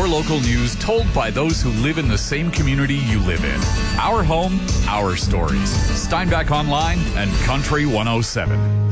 your local news told by those who live in the same community you live in. Our home, our stories. Steinbach Online and Country 107.